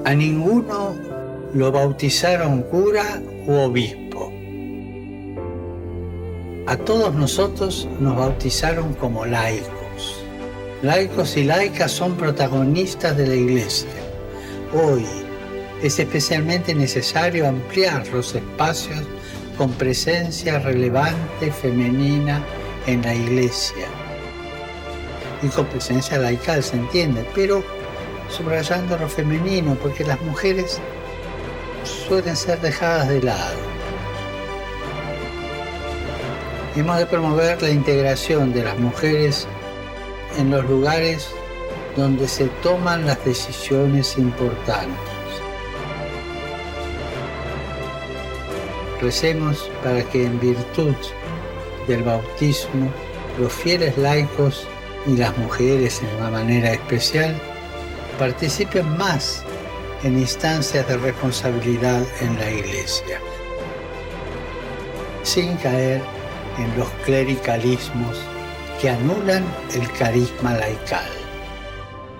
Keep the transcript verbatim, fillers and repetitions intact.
A ninguno lo bautizaron cura u obispo. A todos nosotros nos bautizaron como laicos. Laicos y laicas son protagonistas de la Iglesia. Hoy es especialmente necesario ampliar los espacios con presencia relevante femenina en la Iglesia. Y con presencia laical, se entiende, pero subrayando lo femenino, porque las mujeres suelen ser dejadas de lado. Hemos de promover la integración de las mujeres en los lugares donde se toman las decisiones importantes. Recemos para que en virtud del bautismo los fieles laicos y las mujeres en una manera especial participen más en instancias de responsabilidad en la Iglesia, sin caer en los clericalismos que anulan el carisma laical.